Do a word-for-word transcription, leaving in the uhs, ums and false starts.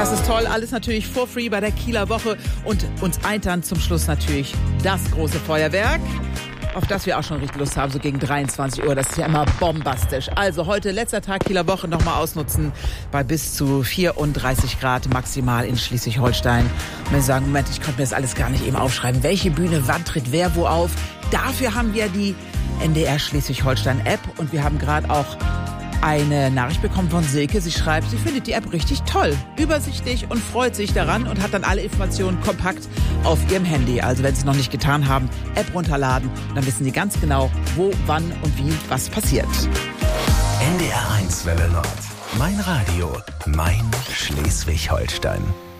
Das ist toll, alles natürlich for free bei der Kieler Woche und uns eint dann zum Schluss natürlich das große Feuerwerk, auf das wir auch schon richtig Lust haben, so gegen dreiundzwanzig Uhr. Das ist ja immer bombastisch. Also heute, letzter Tag Kieler Woche, nochmal ausnutzen bei bis zu vierunddreißig Grad maximal in Schleswig-Holstein. Und wir sagen, Moment, ich konnte mir das alles gar nicht eben aufschreiben. Welche Bühne, wann tritt wer wo auf? Dafür haben wir die N D R Schleswig-Holstein-App und wir haben gerade auch eine Nachricht bekommen von Silke. Sie schreibt, sie findet die App richtig toll, übersichtlich und freut sich daran und hat dann alle Informationen kompakt auf ihrem Handy. Also wenn Sie es noch nicht getan haben, App runterladen, dann wissen Sie ganz genau, wo, wann und wie was passiert. N D R eins Welle Nord. Mein Radio, mein Schleswig-Holstein.